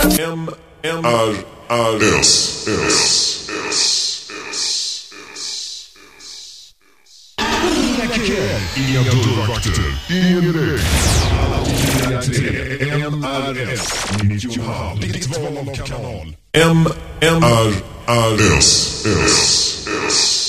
Inga dörrvakter, ingen väg. Alla till MRS 90,5. Ditt val av kanal. MRS.